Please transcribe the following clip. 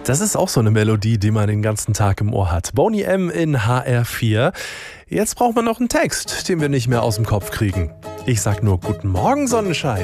Das ist auch so eine Melodie, die man den ganzen Tag im Ohr hat. Boney M. in HR4. Jetzt braucht man noch einen Text, den wir nicht mehr aus dem Kopf kriegen. Ich sag nur guten Morgen, Sonnenschein.